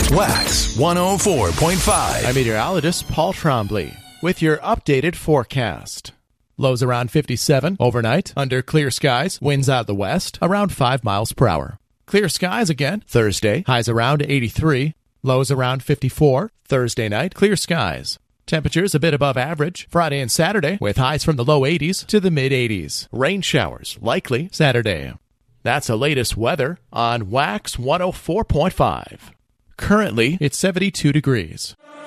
Wax 104.5. I'm meteorologist Paul Trombley with your updated forecast. Lows around 57 overnight, under clear skies, winds out of the west, around 5 miles per hour. Clear skies again Thursday, highs around 83, lows around 54. Thursday night, clear skies. Temperatures a bit above average Friday and Saturday, with highs from the low 80s to the mid 80s. Rain showers likely Saturday. That's the latest weather on Wax 104.5. Currently, it's 72 degrees.